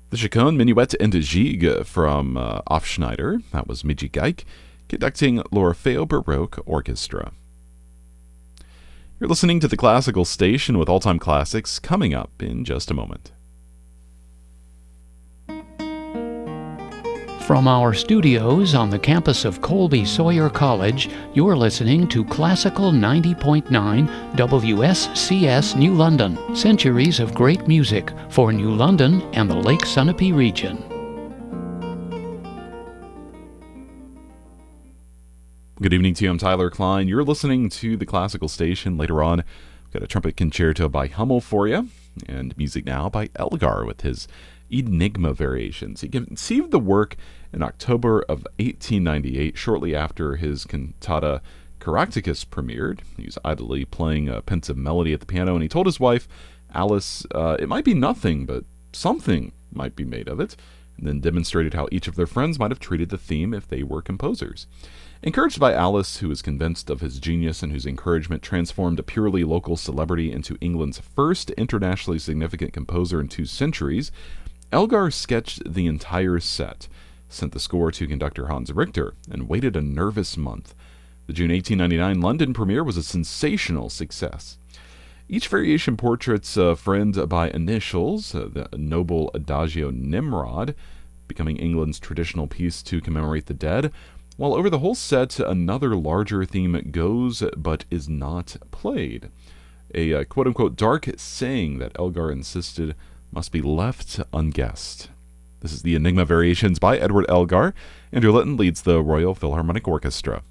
The Chaconne Minuet and Gigue from Aufschneider, that was Midgie Geik, conducting l'Orfeo Baroque Orchestra. You're listening to the Classical Station with all-time classics coming up in just a moment. From our studios on the campus of Colby Sawyer College, you're listening to Classical 90.9 WSCS New London. Centuries of great music for New London and the Lake Sunapee region. Good evening to you. I'm Tyler Klein. You're listening to the Classical Station. Later on, we've got a trumpet concerto by Hummel for you, and music now by Elgar with his Enigma variations. He conceived the work in October of 1898, shortly after his cantata Caractacus premiered. He was idly playing a pensive melody at the piano, and he told his wife, Alice, it might be nothing, but something might be made of it, and then demonstrated how each of their friends might have treated the theme if they were composers. Encouraged by Alice, who was convinced of his genius and whose encouragement transformed a purely local celebrity into England's first internationally significant composer in 2 centuries, Elgar sketched the entire set, sent the score to conductor Hans Richter, and waited a nervous month. The June 1899 London premiere was a sensational success. Each variation portraits a friend by initials, the noble Adagio Nimrod, becoming England's traditional piece to commemorate the dead, while over the whole set another larger theme goes but is not played. A quote-unquote dark saying that Elgar insisted must be left unguessed. This is the Enigma Variations by Edward Elgar. Andrew Litton leads the Royal Philharmonic Orchestra.